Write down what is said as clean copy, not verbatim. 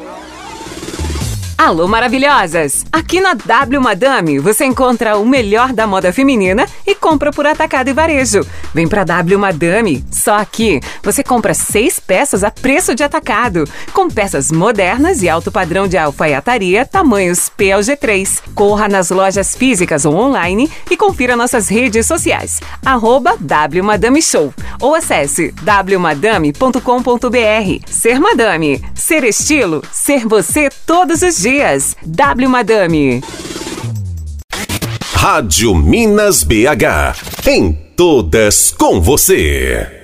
Alô, maravilhosas! Aqui na W Madame você encontra o melhor da moda feminina e compra por atacado e varejo. Vem pra W Madame, só aqui você compra 6 peças a preço de atacado, com peças modernas e alto padrão de alfaiataria, tamanhos P ao G3. Corra nas lojas físicas ou online e confira nossas redes sociais, @W Madame Show, ou acesse wmadame.com.br. Ser Madame, ser estilo, ser você todos os dias. W Madame. Rádio Minas BH. Em todas com você.